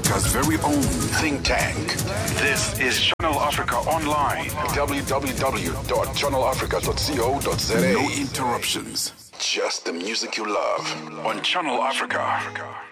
Africa's very own think tank. This is Channel Africa Online. www.channelafrica.co.za. no interruptions. Just the music you love on Channel Africa.